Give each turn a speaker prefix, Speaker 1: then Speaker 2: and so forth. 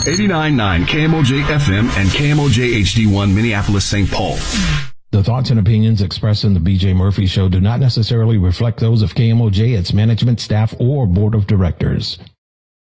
Speaker 1: 89.9 KMOJ FM and KMOJ HD1 Minneapolis, St. Paul.
Speaker 2: The thoughts and opinions expressed in the BJ Murphy Show do not necessarily reflect those of KMOJ, its management, staff, or board of directors.